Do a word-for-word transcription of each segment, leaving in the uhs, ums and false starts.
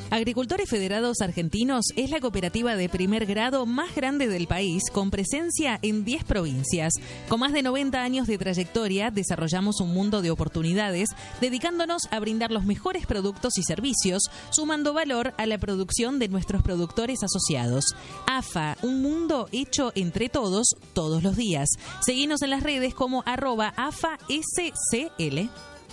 Agricultores Federados Argentinos es la cooperativa de primer grado más grande del país, con presencia en diez provincias. Con más de noventa años de trayectoria, desarrollamos un mundo de oportunidades, dedicándonos a brindar los mejores productos y servicios, sumando valor a la producción de nuestros productores asociados. A F A, un mundo hecho entre todos, todos los días. Seguinos en las redes como arroba A F A S C L.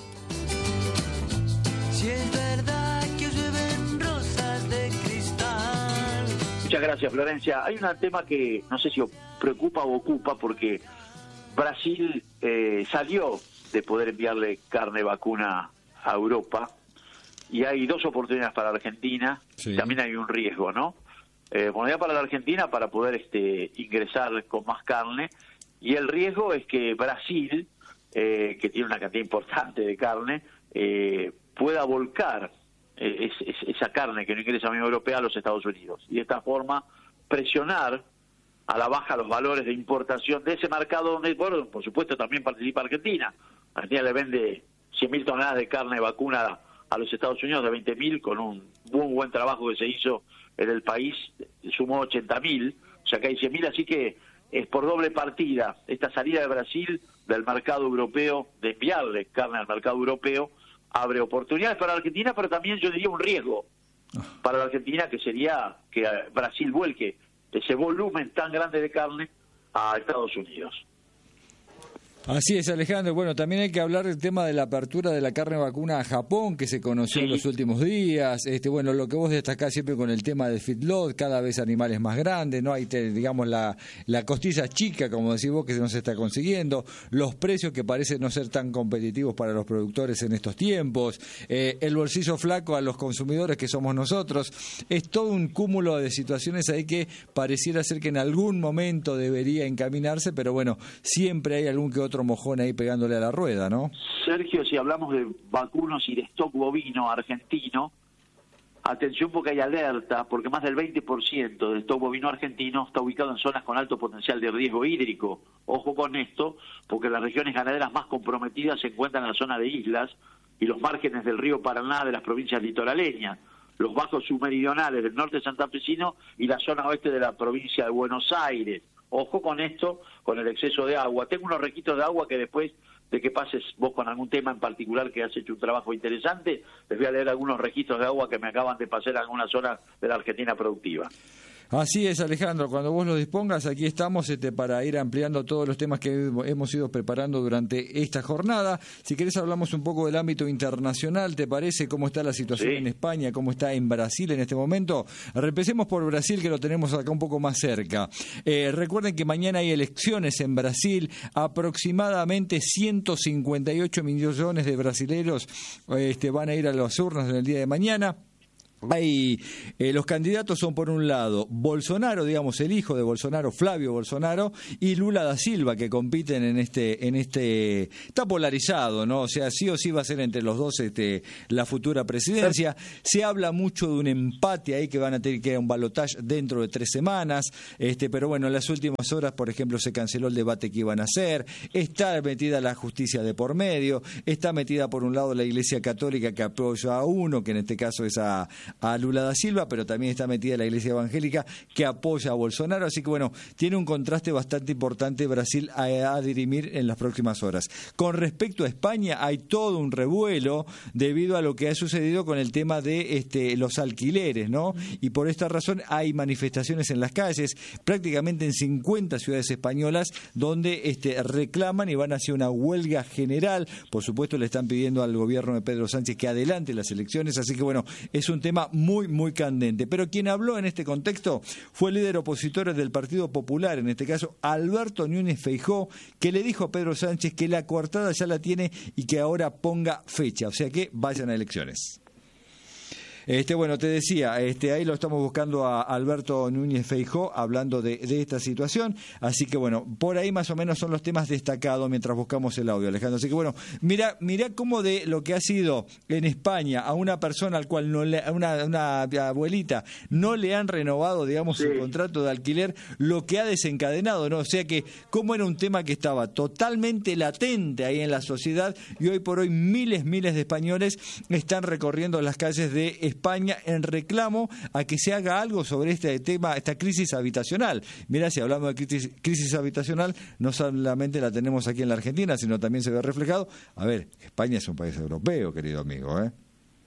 Si es verdad que llueven rosas de cristal. Muchas gracias, Florencia. Hay un tema que no sé si preocupa o ocupa, porque Brasil eh, salió de poder enviarle carne vacuna a Europa, y hay dos oportunidades para la Argentina. Sí. También hay un riesgo, ¿no? Eh, oportunidad para la Argentina para poder este, ingresar con más carne, y el riesgo es que Brasil, eh, que tiene una cantidad importante de carne, eh, pueda volcar eh, es, es, esa carne que no ingresa a la Unión Europea a los Estados Unidos, y de esta forma presionar a la baja los valores de importación de ese mercado donde, bueno, por supuesto también participa Argentina. Argentina le vende cien mil toneladas de carne vacuna a los Estados Unidos, de veinte mil, con un buen, buen trabajo que se hizo en el país, sumó ochenta mil, o sea que hay cien mil, así que es por doble partida esta salida de Brasil del mercado europeo, de enviarle carne al mercado europeo, abre oportunidades para la Argentina, pero también yo diría un riesgo para la Argentina, que sería que Brasil vuelque ese volumen tan grande de carne a Estados Unidos. Así es, Alejandro. Bueno, también hay que hablar del tema de la apertura de la carne vacuna a Japón, que se conoció sí. en los últimos días. Este, bueno, lo que vos destacás siempre con el tema del feedlot, cada vez animales más grandes, no hay, te, digamos, la, la costilla chica, como decís vos, que no se está consiguiendo, los precios que parecen no ser tan competitivos para los productores en estos tiempos, eh, el bolsillo flaco a los consumidores que somos nosotros. Es todo un cúmulo de situaciones ahí que pareciera ser que en algún momento debería encaminarse, pero bueno, siempre hay algún que otro mojón ahí pegándole a la rueda, ¿no? Sergio, si hablamos de vacunos y de stock bovino argentino, atención porque hay alerta, porque más del veinte por ciento del stock bovino argentino está ubicado en zonas con alto potencial de riesgo hídrico. Ojo con esto, porque las regiones ganaderas más comprometidas se encuentran en la zona de islas y los márgenes del río Paraná de las provincias litoraleñas, los bajos submeridionales del norte santafesino y la zona oeste de la provincia de Buenos Aires. Ojo con esto, con el exceso de agua. Tengo unos registros de agua que después de que pases vos con algún tema en particular que has hecho un trabajo interesante, les voy a leer algunos registros de agua que me acaban de pasar en alguna zona de la Argentina productiva. Así es, Alejandro, cuando vos lo dispongas, aquí estamos este, para ir ampliando todos los temas que hemos ido preparando durante esta jornada. Si querés hablamos un poco del ámbito internacional, ¿te parece? ¿Cómo está la situación sí. en España? ¿Cómo está en Brasil en este momento? Empecemos por Brasil, que lo tenemos acá un poco más cerca. Eh, recuerden que mañana hay elecciones en Brasil, aproximadamente ciento cincuenta y ocho millones de brasileños este, van a ir a las urnas en el día de mañana. Hay, eh, los candidatos son por un lado Bolsonaro, digamos el hijo de Bolsonaro, Flavio Bolsonaro, y Lula da Silva, que compiten en este, en este, está polarizado, ¿no? O sea, sí o sí va a ser entre los dos este, la futura presidencia. Se habla mucho de un empate ahí que van a tener que ir a un balotaje dentro de tres semanas, este, pero bueno, en las últimas horas, por ejemplo, se canceló el debate que iban a hacer. Está metida la justicia de por medio, está metida por un lado la Iglesia Católica, que apoya a uno, que en este caso es a a Lula da Silva, pero también está metida la Iglesia Evangélica, que apoya a Bolsonaro, así que bueno, tiene un contraste bastante importante Brasil a, a dirimir en las próximas horas. Con respecto a España, hay todo un revuelo debido a lo que ha sucedido con el tema de este, los alquileres, ¿no? Y por esta razón hay manifestaciones en las calles, prácticamente en cincuenta ciudades españolas, donde este, reclaman y van hacia una huelga general. Por supuesto, le están pidiendo al gobierno de Pedro Sánchez que adelante las elecciones, así que bueno, es un tema muy, muy candente. Pero quien habló en este contexto fue el líder opositor del Partido Popular, en este caso Alberto Núñez Feijóo, que le dijo a Pedro Sánchez que la coartada ya la tiene y que ahora ponga fecha, o sea que vayan a elecciones. Este, bueno, te decía, este, ahí lo estamos buscando a Alberto Núñez Feijóo hablando de, de esta situación, así que bueno, por ahí más o menos son los temas destacados mientras buscamos el audio, Alejandro. Así que bueno, mira, mira cómo de lo que ha sido en España a una persona al cual no le, a una, una abuelita no le han renovado, digamos, sí. su contrato de alquiler, lo que ha desencadenado, ¿no? O sea que cómo era un tema que estaba totalmente latente ahí en la sociedad y hoy por hoy miles, miles de españoles están recorriendo las calles de España España en reclamo a que se haga algo sobre este tema, esta crisis habitacional. Mirá, si hablamos de crisis, crisis habitacional, no solamente la tenemos aquí en la Argentina, sino también se ve reflejado. A ver, España es un país europeo, querido amigo, ¿eh?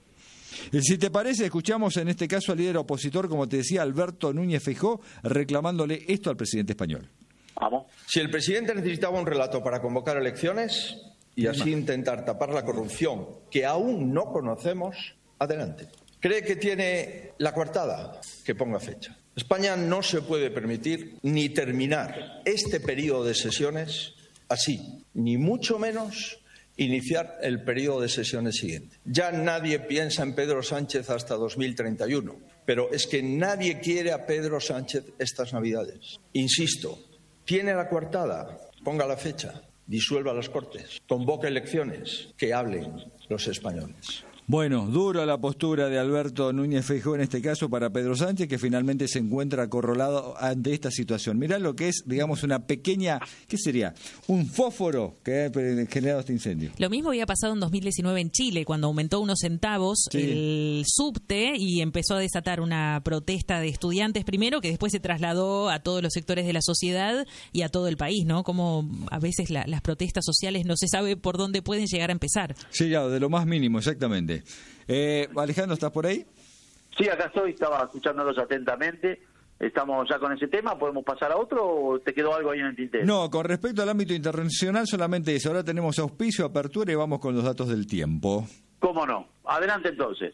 Y si te parece, escuchamos en este caso al líder opositor, como te decía, Alberto Núñez Feijóo, reclamándole esto al presidente español. Vamos. Si el presidente necesitaba un relato para convocar elecciones y así intentar tapar la corrupción que aún no conocemos, adelante. ¿Cree que tiene la coartada? Que ponga fecha. España no se puede permitir ni terminar este periodo de sesiones así, ni mucho menos iniciar el periodo de sesiones siguiente. Ya nadie piensa en Pedro Sánchez hasta dos mil treinta y uno, pero es que nadie quiere a Pedro Sánchez estas Navidades. Insisto, tiene la coartada, ponga la fecha, disuelva las Cortes, convoque elecciones, que hablen los españoles. Bueno, dura la postura de Alberto Núñez Feijóo en este caso para Pedro Sánchez, que finalmente se encuentra acorralado ante esta situación. Mirá lo que es, digamos, una pequeña, ¿qué sería? Un fósforo que ha generado este incendio. Lo mismo había pasado en dos mil diecinueve en Chile, cuando aumentó unos centavos sí. el subte y empezó a desatar una protesta de estudiantes primero, que después se trasladó a todos los sectores de la sociedad y a todo el país, ¿no? Como a veces la, las protestas sociales no se sabe por dónde pueden llegar a empezar. Sí, ya, de lo más mínimo, exactamente. Eh, Alejandro, ¿estás por ahí? Sí, acá estoy, estaba escuchándolos atentamente. ¿Estamos ya con ese tema? ¿Podemos pasar a otro o te quedó algo ahí en el tintero? No, con respecto al ámbito internacional solamente eso. Ahora tenemos auspicio, apertura y vamos con los datos del tiempo. ¿Cómo no? Adelante entonces.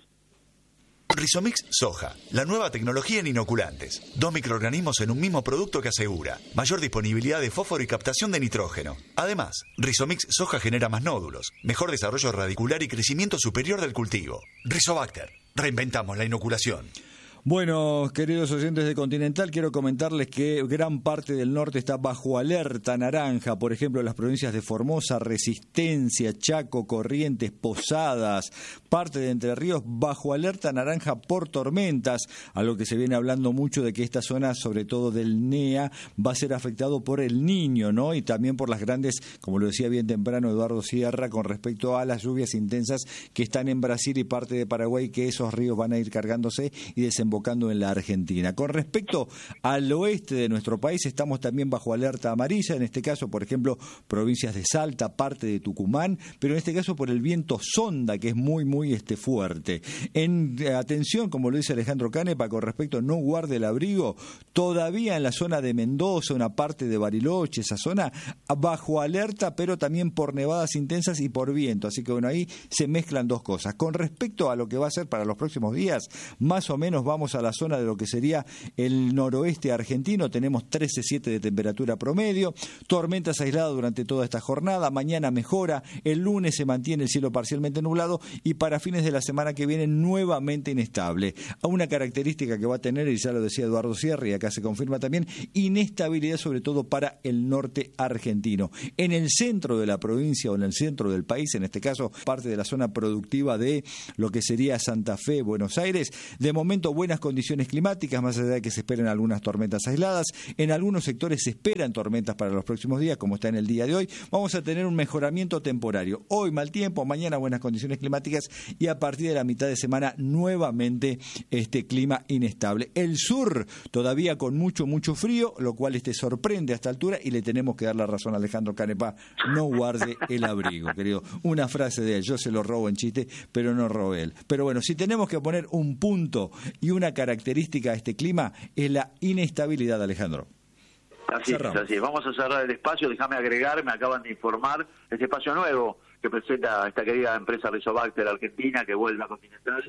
Rizomix Soja, la nueva tecnología en inoculantes. Dos microorganismos en un mismo producto que asegura mayor disponibilidad de fósforo y captación de nitrógeno. Además, Rizomix Soja genera más nódulos, mejor desarrollo radicular y crecimiento superior del cultivo. Rizobacter, reinventamos la inoculación. Bueno, queridos oyentes de Continental, quiero comentarles que gran parte del norte está bajo alerta naranja, por ejemplo, las provincias de Formosa, Resistencia, Chaco, Corrientes, Posadas, parte de Entre Ríos bajo alerta naranja por tormentas, a lo que se viene hablando mucho de que esta zona, sobre todo del N E A, va a ser afectado por el Niño, ¿no? Y también por las grandes, como lo decía bien temprano Eduardo Sierra, con respecto a las lluvias intensas que están en Brasil y parte de Paraguay, que esos ríos van a ir cargándose y desembocando en la Argentina. Con respecto al oeste de nuestro país, estamos también bajo alerta amarilla, en este caso, por ejemplo, provincias de Salta, parte de Tucumán, pero en este caso por el viento sonda, que es muy, muy este, fuerte. En atención, como lo dice Alejandro Canepa, con respecto, no guarde el abrigo, todavía en la zona de Mendoza, una parte de Bariloche, esa zona, bajo alerta, pero también por nevadas intensas y por viento, así que bueno, ahí se mezclan dos cosas. Con respecto a lo que va a ser para los próximos días, más o menos vamos a la zona de lo que sería el noroeste argentino, tenemos trece coma siete de temperatura promedio, tormentas aisladas durante toda esta jornada, mañana mejora, el lunes se mantiene el cielo parcialmente nublado y para fines de la semana que viene nuevamente inestable. Una característica que va a tener, y ya lo decía Eduardo Sierra y acá se confirma también, inestabilidad sobre todo para el norte argentino. En el centro de la provincia o en el centro del país, en este caso parte de la zona productiva de lo que sería Santa Fe, Buenos Aires, de momento buenas condiciones climáticas, más allá de que se esperen algunas tormentas aisladas. En algunos sectores se esperan tormentas para los próximos días, como está en el día de hoy. Vamos a tener un mejoramiento temporario. Hoy mal tiempo, mañana buenas condiciones climáticas y a partir de la mitad de semana nuevamente este clima inestable. El sur todavía con mucho, mucho frío, lo cual este sorprende a esta altura y le tenemos que dar la razón a Alejandro Canepa. No guarde el abrigo, querido. Una frase de él, yo se lo robo en chiste, pero no robé él. Pero bueno, si tenemos que poner un punto y una característica a este clima, es la inestabilidad, Alejandro. Así es, así es. Vamos a cerrar el espacio, déjame agregar, me acaban de informar, este espacio nuevo que presenta esta querida empresa Rizobacter Argentina, que vuelve a Continental,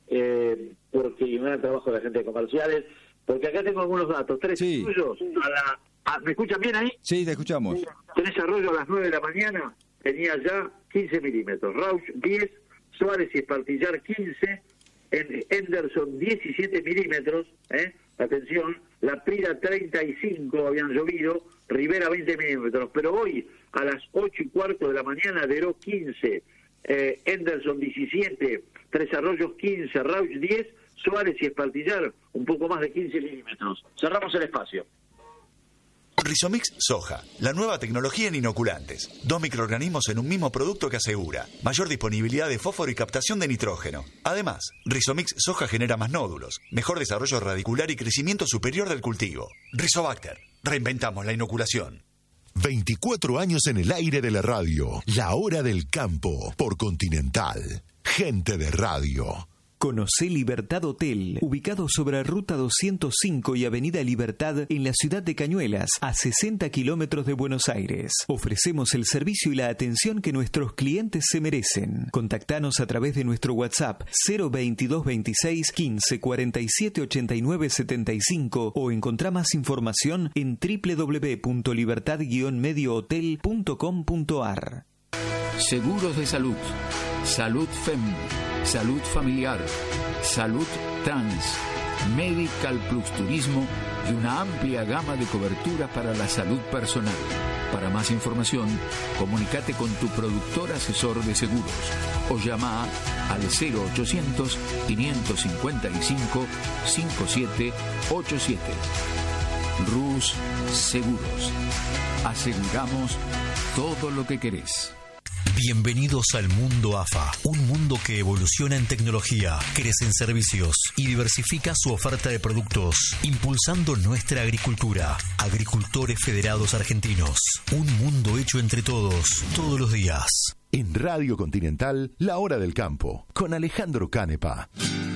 eh, porque me da trabajo de la gente de comerciales, porque acá tengo algunos datos, tres sí. tuyos, a la, a, ¿me escuchan bien ahí? Sí, te escuchamos. Tenés Arroyo a las nueve de la mañana, tenía ya quince milímetros, Rauch diez, Suárez y Espartillar quince, en Henderson diecisiete milímetros, ¿eh? Atención, La Prida treinta y cinco habían llovido, Rivera veinte milímetros, pero hoy a las ocho y cuarto de la mañana, Deró quince, eh, Henderson diecisiete, Tres Arroyos quince, Rauch diez, Suárez y Espartillar un poco más de quince milímetros. Cerramos el espacio. Rizomix Soja, la nueva tecnología en inoculantes. Dos microorganismos en un mismo producto que asegura mayor disponibilidad de fósforo y captación de nitrógeno. Además, Rizomix Soja genera más nódulos, mejor desarrollo radicular y crecimiento superior del cultivo. Rizobacter, reinventamos la inoculación. veinticuatro años en el aire de la radio. La hora del campo, por Continental. Gente de radio. Conocé Libertad Hotel, ubicado sobre Ruta doscientos cinco y Avenida Libertad en la ciudad de Cañuelas, a sesenta kilómetros de Buenos Aires. Ofrecemos el servicio y la atención que nuestros clientes se merecen. Contactanos a través de nuestro WhatsApp cero veintidós veintiséis quince cuarenta y siete ochenta y nueve setenta y cinco o encontrá más información en doble u doble u doble u punto libertad guion medio hotel punto com punto a r. Seguros de salud, salud F E M, salud familiar, salud trans, Medical Plus Turismo y una amplia gama de coberturas para la salud personal. Para más información, comunícate con tu productor asesor de seguros o llama al cero ochocientos, quinientos cincuenta y cinco, cincuenta y siete ochenta y siete. Rus Seguros. Aseguramos todo lo que querés. Bienvenidos al mundo A F A, un mundo que evoluciona en tecnología, crece en servicios y diversifica su oferta de productos, impulsando nuestra agricultura. Agricultores Federados Argentinos, un mundo hecho entre todos, todos los días. En Radio Continental, La Hora del Campo, con Alejandro Canepa.